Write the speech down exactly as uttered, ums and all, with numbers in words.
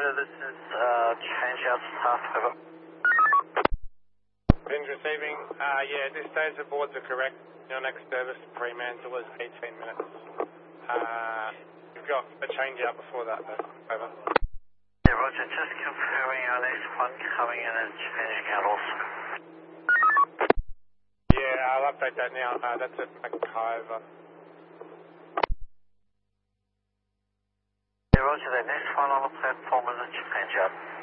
Roger, this is uh, change out staff, over. Winds receiving, uh, yeah, at this stage the boards are correct. Your next service, Fremantle, is eighteen minutes. Uh, you've got a change out before that, though. Over. Yeah, Roger, just confirming our next one coming in and changing out also. Yeah, I'll update that now. Uh, that's at Mackay, over. Yeah, Roger, the next one on the platform is a change out.